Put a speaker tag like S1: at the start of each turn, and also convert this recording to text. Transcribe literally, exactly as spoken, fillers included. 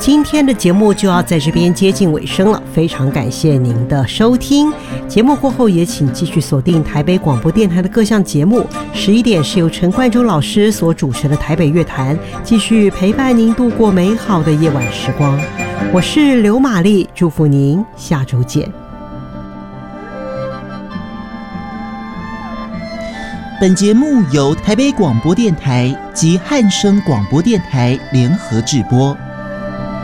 S1: 今天的节目就要在这边接近尾声了，非常感谢您的收听。节目过后也请继续锁定台北广播电台的各项节目。十一点是由陈冠中老师所主持的台北乐坛，继续陪伴您度过美好的夜晚时光。我是刘玛丽，祝福您下周见。
S2: 本节目由台北广播电台及汉声广播电台联合制播。